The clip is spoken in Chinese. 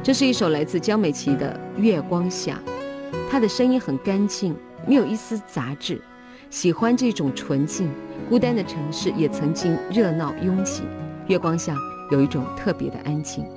这是一首来自江美琪的《月光下》，她的声音很干净，没有一丝杂质。喜欢这种纯净，孤单的城市也曾经热闹拥挤，月光下有一种特别的安静。